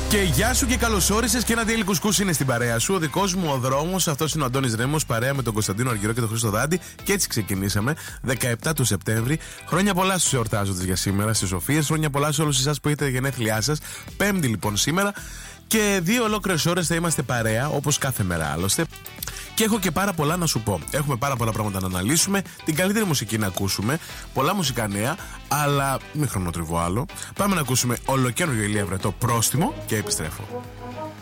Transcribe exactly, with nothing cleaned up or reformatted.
Και γεια σου και καλώς όρισες και ένα Daily Κουσκούς είναι στην παρέα σου. Ο δικός μου ο δρόμος, αυτός είναι ο Αντώνης Ρέμος, παρέα με τον Κωνσταντίνο Αργυρό και τον Χρήστο Δάντη. Και έτσι ξεκινήσαμε, δεκαεπτά του Σεπτέμβρη. Χρόνια πολλά στους εορτάζοντες για σήμερα, στις Σοφίες. Χρόνια πολλά σε όλους εσάς που έχετε γενέθλιά σας. Πέμπτη λοιπόν σήμερα. Και δύο ολόκληρες ώρες θα είμαστε παρέα, όπως κάθε μέρα άλλωστε. Και έχω και πάρα πολλά να σου πω. Έχουμε πάρα πολλά πράγματα να αναλύσουμε. Την καλύτερη μουσική να ακούσουμε. Πολλά μουσικά νέα, αλλά μην χρονοτριβώ άλλο. Πάμε να ακούσουμε ολοκαίνουργιο Ηλία Βρετό, Πρόστιμο, και επιστρέφω.